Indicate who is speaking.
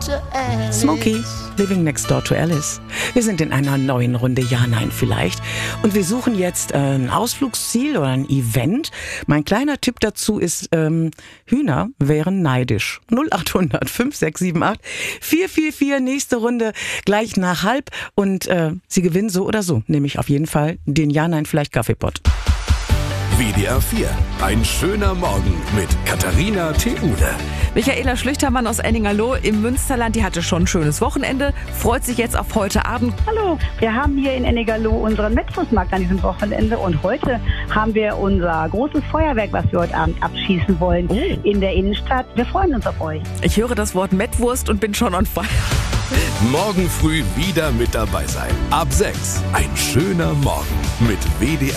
Speaker 1: Smokey, Living Next Door to Alice. Wir sind in einer neuen Runde Ja, Nein vielleicht. Und wir suchen jetzt ein Ausflugsziel oder ein Event. Mein kleiner Tipp dazu ist, Hühner wären neidisch. 0800 5678 444, nächste Runde gleich nach halb. Und Sie gewinnen so oder so, nämlich auf jeden Fall den Ja, Nein vielleicht Kaffeepott.
Speaker 2: WDR 4. Ein schöner Morgen mit Katharina Theule.
Speaker 3: Michaela Schlüchtermann aus Enningerloh im Münsterland, die hatte schon ein schönes Wochenende, freut sich jetzt auf heute Abend.
Speaker 4: Hallo, wir haben hier in Enningerloh unseren Metfußmarkt an diesem Wochenende und heute haben wir unser großes Feuerwerk, was wir heute Abend abschießen wollen, in der Innenstadt. Wir freuen uns auf euch.
Speaker 3: Ich höre das Wort Mettwurst und bin schon on fire.
Speaker 2: Morgen früh wieder mit dabei sein. Ab 6. Ein schöner Morgen mit WDR